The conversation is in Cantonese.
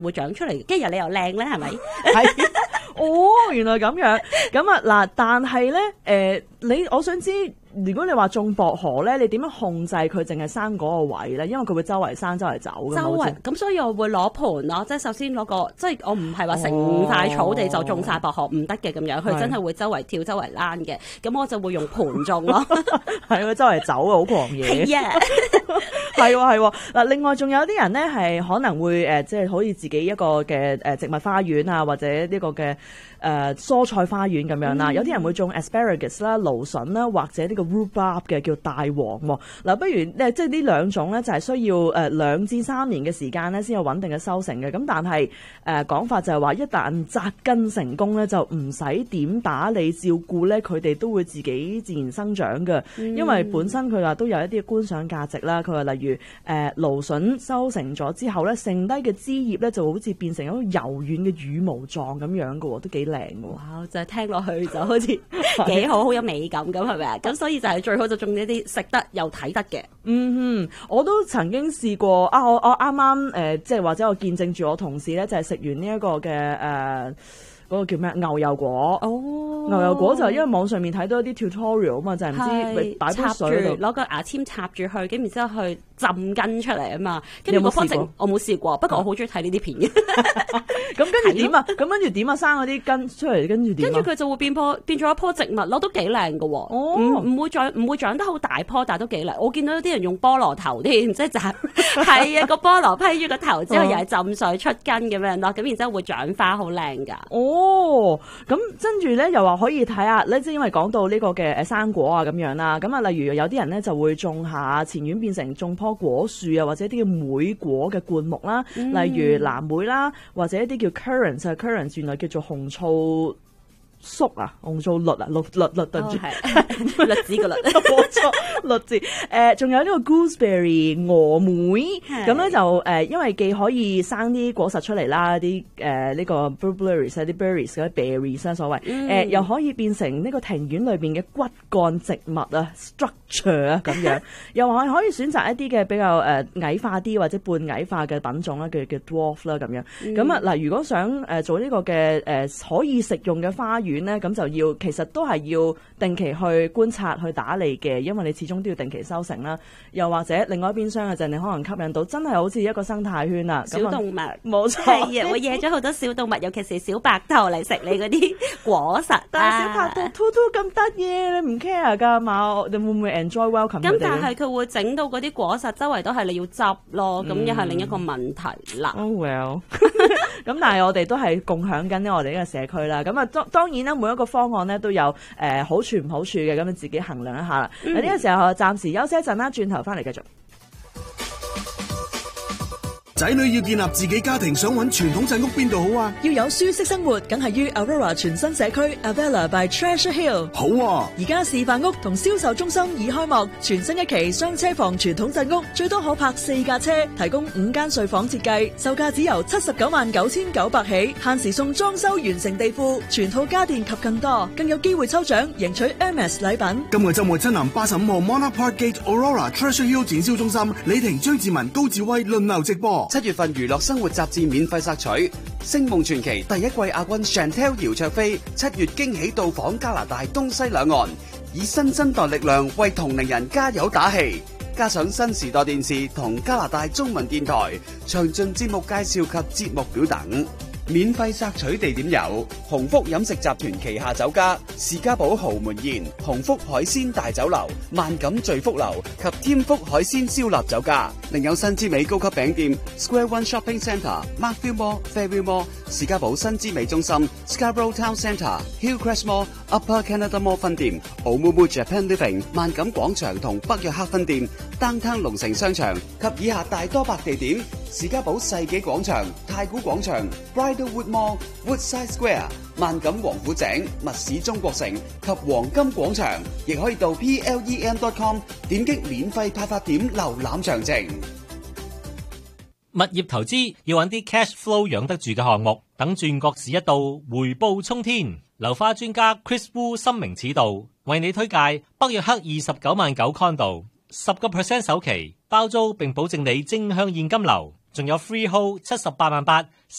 會長出嚟，跟住你又靚咧，係咪？ 係哦，原來咁樣。咁啊嗱，但係咧我想知，如果你話種薄荷咧，你點樣控制佢淨係生嗰個位咧？因為佢會周圍生周圍走㗎嘛。 周圍咁，所以我會攞盤咯，即係首先攞個，即係我唔係話成塊草地就種晒薄荷唔得嘅咁樣，佢真係會周圍跳、周圍躝嘅，咁我就會用盤種咯。 係佢周圍走啊，好狂野。 係啊， 係喎。嗱，另外仲有啲人咧係可能會即係好似自己一個嘅植物花園啊，或者呢個嘅蔬菜花園咁樣啦。有啲人會種 asparagus 啦、蘆筍啦，或者呢個 rhubarb 嘅叫大黃。嗱，不如即係呢兩種咧，就係需要2至3年嘅時間咧，先有穩定嘅收成嘅。咁但係講法就係話，一旦扎根成功咧，就唔使點打理照顧咧，佢哋都會自己自然生長嘅。因為本身佢話都有一啲觀賞價值啦。佢話例如蘆筍收成咗之後咧，剩低嘅枝葉咧就好似變成一個柔軟嘅羽毛狀咁樣嘅喎，都幾靚嘅喎。 哇！就係聽落去就好似幾好，好有美感咁，係咪啊？咁所以就係最好就種呢啲食得又睇得嘅。 我都曾經試過啊！我啱啱即係或者我見證住我同事咧，就係食完呢一個嘅嗰個叫咩牛油果。牛油果就係因為網上面睇到一啲 tutorial 啊嘛，就係唔知擺杯水度攞個牙籤插住佢，跟然之後去浸根出嚟啊嘛。跟住個方程我冇試過，不過我好中意睇呢啲片嘅。 咁跟住點啊？咁跟住點啊？生嗰啲根出嚟，跟住點？ 跟住佢就會變咗一棵植物咯，都幾靚㗎喎。唔會長得好大棵，但係都幾靚。我見到有啲人用菠蘿頭添，即係就係啊個菠蘿批咗個頭之後，又係浸水出根咁樣咯。咁然之後會長花，好靚㗎。 咁跟住咧又話可以睇下咧，即係因為講到呢個嘅生果啊咁樣啦。咁啊，例如有啲人咧就會種下前院變成種棵果樹啊，或者啲叫莓果嘅灌木啦，例如藍莓啦，或者一啲叫 currants 原來叫做紅醋粟啊，紅醋栗啊，栗對住栗子個栗， 冇錯，栗字。仲有呢個 gooseberry 峨莓，咁咧就因為既可以生啲果實出嚟啦，啲呢個 blueberries 啲 berries 嗰啲 berries 啦，所謂又可以變成呢個庭院裏邊嘅骨幹植物啊 structure 啊咁樣，又話可以選擇一啲嘅比較矮化啲或者半矮化嘅品種啦，叫 dwarf 啦咁樣。咁啊嗱，如果想做呢個嘅可以食用嘅花園咧，咁就要其實都係要定期去觀察去打理嘅，因為你始終都要定期收成啦。又或者另外一邊廂嘅就係你可能吸引到真係好似一個生態圈啦， 小動物冇錯， 係啊，會惹咗好多小動物，尤其是小白兔嚟食你嗰啲果實。 但係小白兔兔兔咁得意，你唔 care 㗎嘛？你會唔會 enjoy welcome 佢哋？ 咁但係佢會整到嗰啲果實周圍都係你要執咯，咁又係另一個問題啦。 Oh well，咁但係我哋都係共享緊我哋呢個社區啦。咁啊當然啦，每一個方案咧都有好處唔好處嘅，咁你自己衡量一下啦。呢個時候暫時休息一陣啦，轉頭翻嚟繼續。 仔女要建立自己家庭，想揾傳統鎮屋邊度好啊？ 要有舒適生活，梗係於 Aurora 全新社區 Avella by Treasure Hill。 好啊！ 而家示範屋同銷售中心已開幕，全新一期雙車房傳統鎮屋，最多可泊4架車，提供5間睡房設計，售價只由799900起，限時送裝修完成地庫、全套家電及更多，更有機會抽獎贏取 Hermes 禮品。 今個週末親臨85號 Monarch Park Gate Aurora Treasure Hill 展銷中心，李婷、張志文、高志威輪流直播。 7月份娛樂生活雜誌免費索取，《星夢傳奇》第一季亞軍 Chantel 姚焯菲7月驚喜到訪加拿大東西兩岸，以新生代力量為同齡人加油打氣。加上新時代電視同加拿大中文電台詳盡節目介紹及節目表等。免費索取地點有鴻福飲食集團旗下酒家士嘉堡豪門宴、鴻福海鮮大酒樓、萬錦聚福樓及添福海鮮燒臘酒家，另有新之美高級餅店 Square One Shopping Centre、Markville Mall、Fairview Mall、士嘉堡新之美中心、Scarborough Town Centre、Hillcrest Mall、Upper Canada Mall 分店、Oumuamua Japan Living、萬錦廣場同北約克分店、Downtown 龍城商場及以下大多白地點：士嘉堡世紀廣場、太古廣場、Bridlewood Mall、Woodside Square、萬錦王府井、密市中國城及黃金廣場，亦可以到 plem.com 點擊免費派發點瀏覽詳情。 物業投資要揾啲 cash flow 養得住嘅項目，等轉角市一到，回報沖天。樓花專家 Chris Wu 深明此道，為你推介北約克29.9萬condo，10% 首期包租並保證你正向現金流。 仲有 freehold 78萬8。